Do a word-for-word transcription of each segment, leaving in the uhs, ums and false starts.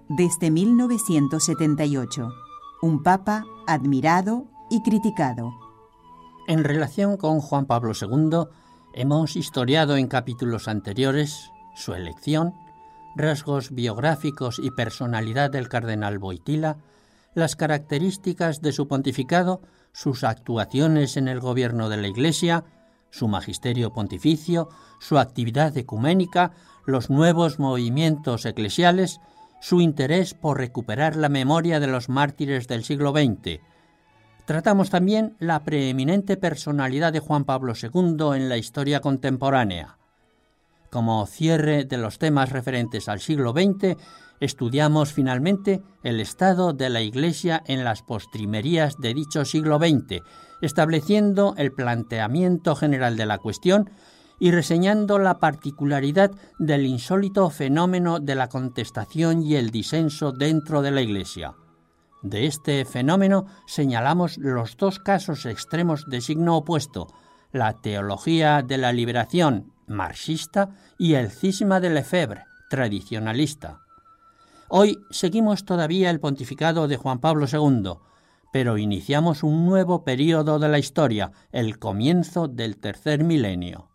desde mil novecientos setenta y ocho. Un papa admirado y criticado. En relación con Juan Pablo segundo, hemos historiado en capítulos anteriores su elección, rasgos biográficos y personalidad del cardenal Wojtyła, las características de su pontificado, sus actuaciones en el gobierno de la Iglesia, su magisterio pontificio, su actividad ecuménica, los nuevos movimientos eclesiales, su interés por recuperar la memoria de los mártires del siglo veinte. Tratamos también la preeminente personalidad de Juan Pablo segundo en la historia contemporánea. Como cierre de los temas referentes al siglo veinte, estudiamos finalmente el estado de la Iglesia en las postrimerías de dicho siglo veinte, estableciendo el planteamiento general de la cuestión y reseñando la particularidad del insólito fenómeno de la contestación y el disenso dentro de la Iglesia. De este fenómeno señalamos los dos casos extremos de signo opuesto, la teología de la liberación marxista y el cisma de Lefebvre, tradicionalista. Hoy seguimos todavía el pontificado de Juan Pablo segundo, pero iniciamos un nuevo período de la historia, el comienzo del tercer milenio.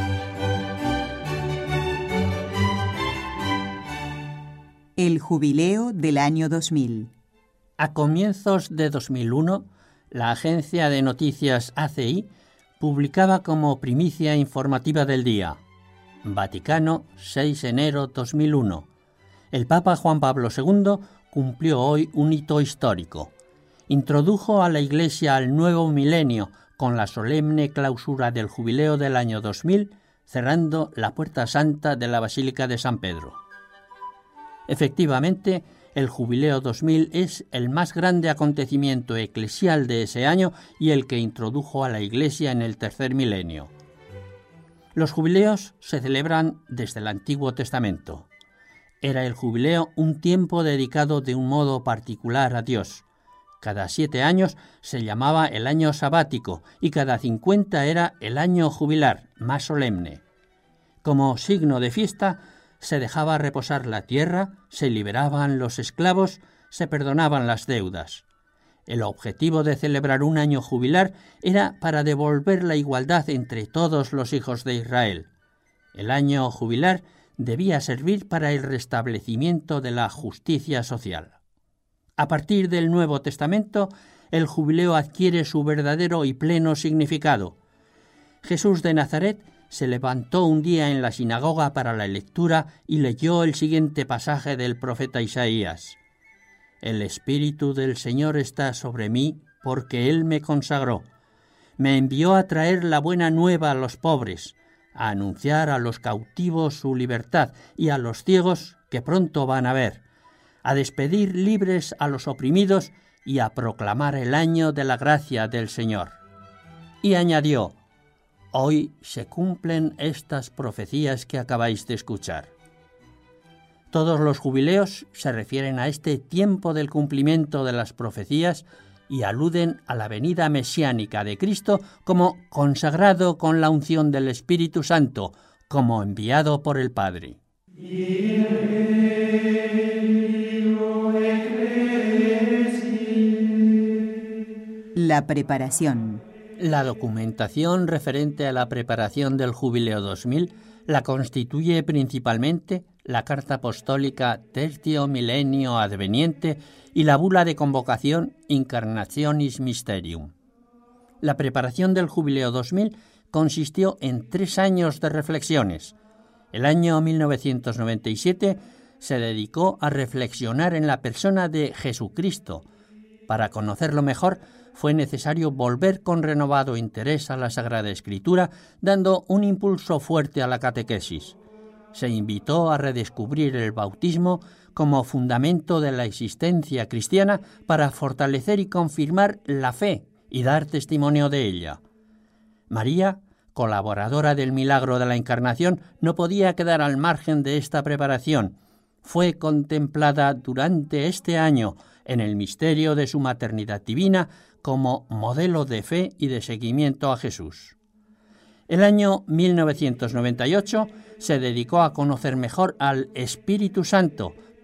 El jubileo del año dos mil. A comienzos de dos mil uno, la agencia de noticias A C I publicaba como primicia informativa del día: Vaticano, seis de enero de dos mil uno. El Papa Juan Pablo segundo cumplió hoy un hito histórico. Introdujo a la Iglesia al nuevo milenio con la solemne clausura del jubileo del año dos mil, cerrando la puerta santa de la Basílica de San Pedro. Efectivamente, el Jubileo dos mil es el más grande acontecimiento eclesial de ese año y el que introdujo a la Iglesia en el tercer milenio. Los jubileos se celebran desde el Antiguo Testamento. Era el jubileo un tiempo dedicado de un modo particular a Dios. Cada siete años se llamaba el año sabático y cada cincuenta era el año jubilar, más solemne. Como signo de fiesta, se dejaba reposar la tierra, se liberaban los esclavos, se perdonaban las deudas. El objetivo de celebrar un año jubilar era para devolver la igualdad entre todos los hijos de Israel. El año jubilar debía servir para el restablecimiento de la justicia social. A partir del Nuevo Testamento, el jubileo adquiere su verdadero y pleno significado. Jesús de Nazaret se levantó un día en la sinagoga para la lectura y leyó el siguiente pasaje del profeta Isaías: El Espíritu del Señor está sobre mí, porque Él me consagró. Me envió a traer la buena nueva a los pobres, a anunciar a los cautivos su libertad y a los ciegos que pronto van a ver, a despedir libres a los oprimidos y a proclamar el año de la gracia del Señor. Y añadió: Hoy se cumplen estas profecías que acabáis de escuchar. Todos los jubileos se refieren a este tiempo del cumplimiento de las profecías y aluden a la venida mesiánica de Cristo como consagrado con la unción del Espíritu Santo, como enviado por el Padre. La preparación. La documentación referente a la preparación del Jubileo dos mil la constituye principalmente la Carta Apostólica Tertio Millennio Adveniente y la bula de convocación Incarnationis Mysterium. La preparación del Jubileo dos mil consistió en tres años de reflexiones. El año mil novecientos noventa y siete se dedicó a reflexionar en la persona de Jesucristo. Para conocerlo mejor, fue necesario volver con renovado interés a la Sagrada Escritura, dando un impulso fuerte a la catequesis. Se invitó a redescubrir el bautismo como fundamento de la existencia cristiana para fortalecer y confirmar la fe y dar testimonio de ella. María, colaboradora del milagro de la Encarnación, no podía quedar al margen de esta preparación. Fue contemplada durante este año en el misterio de su maternidad divina como modelo de fe y de seguimiento a Jesús. El año mil novecientos noventa y ocho se dedicó a conocer mejor al Espíritu Santo,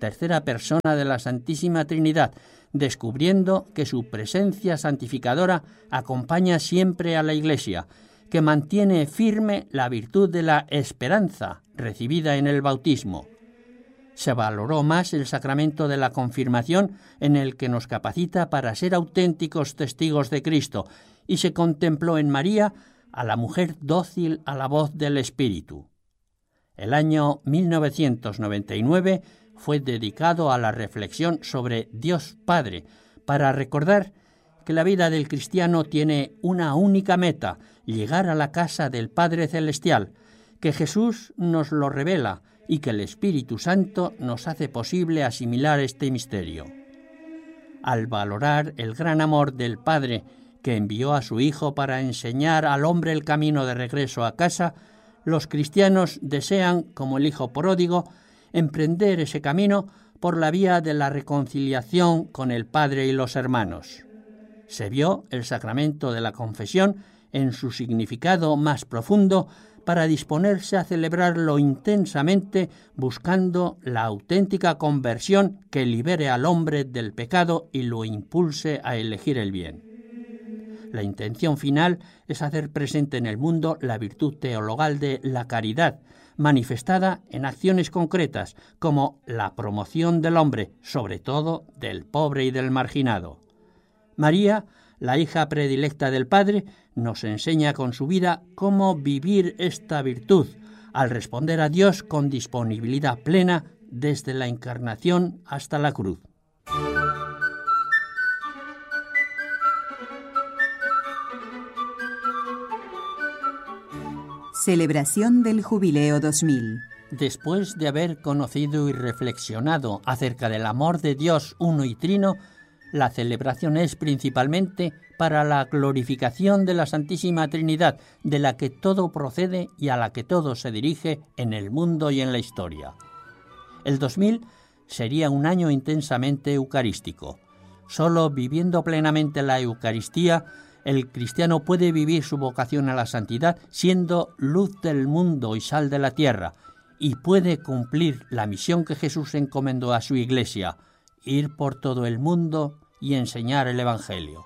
tercera persona de la Santísima Trinidad, descubriendo que su presencia santificadora acompaña siempre a la Iglesia, que mantiene firme la virtud de la esperanza recibida en el bautismo. Se valoró más el sacramento de la confirmación, en el que nos capacita para ser auténticos testigos de Cristo, y se contempló en María a la mujer dócil a la voz del Espíritu. El año mil novecientos noventa y nueve fue dedicado a la reflexión sobre Dios Padre, para recordar que la vida del cristiano tiene una única meta: llegar a la casa del Padre Celestial, que Jesús nos lo revela y que el Espíritu Santo nos hace posible asimilar este misterio. Al valorar el gran amor del Padre, que envió a su Hijo para enseñar al hombre el camino de regreso a casa, los cristianos desean, como el Hijo pródigo, emprender ese camino por la vía de la reconciliación con el Padre y los hermanos. Se vio el sacramento de la confesión en su significado más profundo para disponerse a celebrarlo intensamente, buscando la auténtica conversión que libere al hombre del pecado y lo impulse a elegir el bien. La intención final es hacer presente en el mundo la virtud teologal de la caridad, manifestada en acciones concretas, como la promoción del hombre, sobre todo del pobre y del marginado. María, la hija predilecta del Padre, nos enseña con su vida cómo vivir esta virtud, al responder a Dios con disponibilidad plena desde la encarnación hasta la cruz. Celebración del Jubileo dos mil. Después de haber conocido y reflexionado acerca del amor de Dios uno y trino, la celebración es principalmente para la glorificación de la Santísima Trinidad, de la que todo procede y a la que todo se dirige en el mundo y en la historia. El dos mil sería un año intensamente eucarístico. Solo viviendo plenamente la Eucaristía, el cristiano puede vivir su vocación a la santidad siendo luz del mundo y sal de la tierra, y puede cumplir la misión que Jesús encomendó a su Iglesia: ir por todo el mundo y enseñar el Evangelio.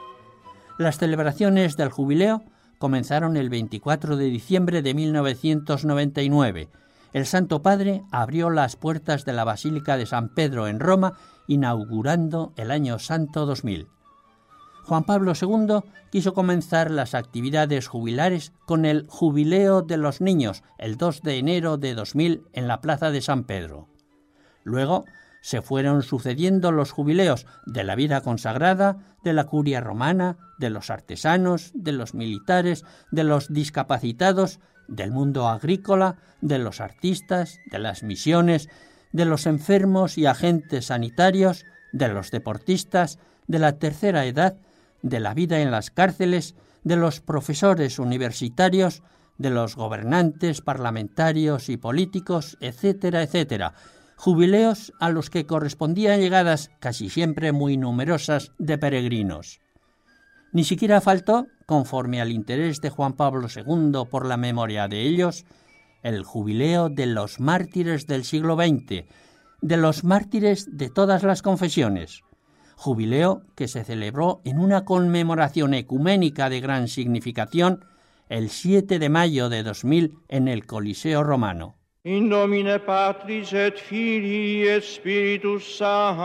Las celebraciones del jubileo comenzaron el veinticuatro de diciembre de mil novecientos noventa y nueve. El Santo Padre abrió las puertas de la Basílica de San Pedro en Roma, inaugurando el Año Santo dos mil. Juan Pablo segundo quiso comenzar las actividades jubilares con el Jubileo de los Niños, el dos de enero de dos mil, en la Plaza de San Pedro. Luego se fueron sucediendo los jubileos de la vida consagrada, de la curia romana, de los artesanos, de los militares, de los discapacitados, del mundo agrícola, de los artistas, de las misiones, de los enfermos y agentes sanitarios, de los deportistas, de la tercera edad, de la vida en las cárceles, de los profesores universitarios, de los gobernantes, parlamentarios y políticos, etcétera, etcétera. Jubileos a los que correspondían llegadas casi siempre muy numerosas de peregrinos. Ni siquiera faltó, conforme al interés de Juan Pablo segundo por la memoria de ellos, el jubileo de los mártires del siglo veinte, de los mártires de todas las confesiones. Jubileo que se celebró en una conmemoración ecuménica de gran significación el siete de mayo de dos mil en el Coliseo romano. In nomine Patris et Filii et Spiritus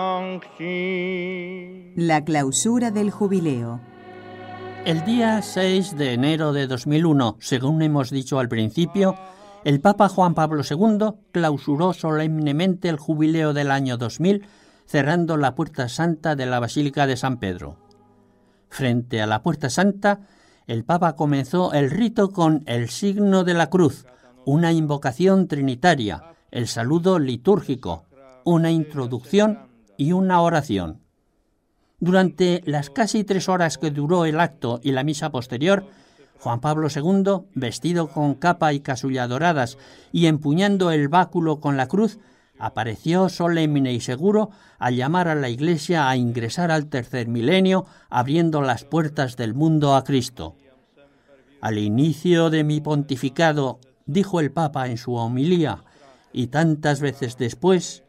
Sancti. La clausura del jubileo. El día seis de enero de dos mil uno, según hemos dicho al principio, el Papa Juan Pablo segundo clausuró solemnemente el jubileo del año dos mil, cerrando la Puerta Santa de la Basílica de San Pedro. Frente a la Puerta Santa, el Papa comenzó el rito con el signo de la cruz, una invocación trinitaria, el saludo litúrgico, una introducción y una oración. Durante las casi tres horas que duró el acto y la misa posterior, Juan Pablo segundo, vestido con capa y casulla doradas y empuñando el báculo con la cruz, apareció solemne y seguro al llamar a la Iglesia a ingresar al tercer milenio, abriendo las puertas del mundo a Cristo. Al inicio de mi pontificado, dijo el Papa en su homilía, y tantas veces después,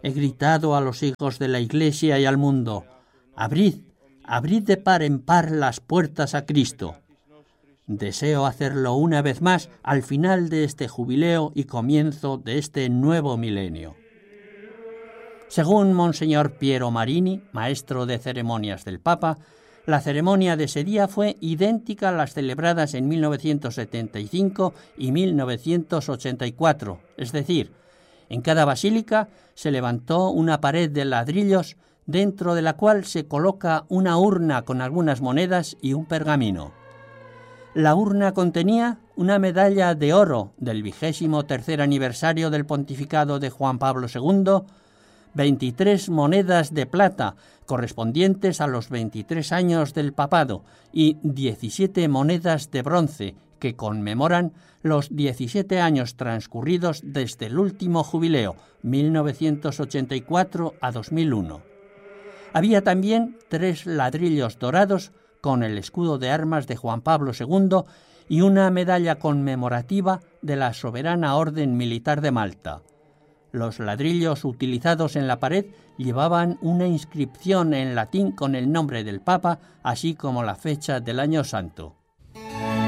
he gritado a los hijos de la Iglesia y al mundo: abrid, abrid de par en par las puertas a Cristo. Deseo hacerlo una vez más al final de este jubileo y comienzo de este nuevo milenio. Según Monseñor Piero Marini, maestro de ceremonias del Papa, la ceremonia de ese día fue idéntica a las celebradas en mil novecientos setenta y cinco y mil novecientos ochenta y cuatro, es decir, en cada basílica se levantó una pared de ladrillos dentro de la cual se coloca una urna con algunas monedas y un pergamino. La urna contenía una medalla de oro del vigésimo tercer aniversario del pontificado de Juan Pablo segundo, veintitrés monedas de plata correspondientes a los veintitrés años del papado y diecisiete monedas de bronce que conmemoran los diecisiete años transcurridos desde el último jubileo, mil novecientos ochenta y cuatro a dos mil uno. Había también tres ladrillos dorados con el escudo de armas de Juan Pablo segundo y una medalla conmemorativa de la Soberana Orden Militar de Malta. Los ladrillos utilizados en la pared llevaban una inscripción en latín con el nombre del Papa, así como la fecha del año santo.